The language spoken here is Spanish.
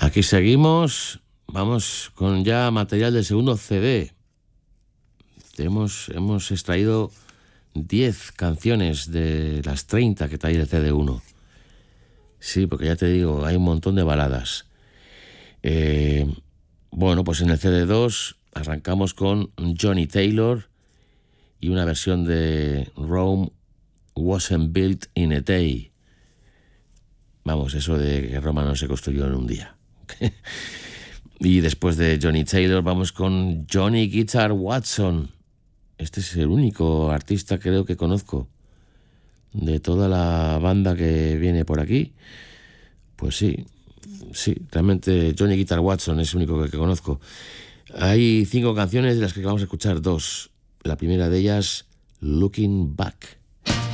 Aquí seguimos, vamos con ya material del segundo CD. Hemos extraído 10 canciones de las 30 que trae el CD1. Sí, porque ya te digo, hay un montón de baladas. Bueno, pues en el CD2 arrancamos con Johnny Taylor y una versión de Rome Wasn't Built in a Day. Vamos, eso de que Roma no se construyó en un día. Y después de Johnny Taylor vamos con Johnny Guitar Watson. Este es el único artista creo que conozco de toda la banda que viene por aquí. Pues sí, realmente Johnny Guitar Watson es el único que conozco. Hay 5 canciones de las que vamos a escuchar 2. La primera de ellas, Looking Back.